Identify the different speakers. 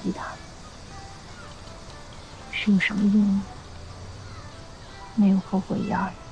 Speaker 1: 记他，是有什么用呢？没有后悔药呀。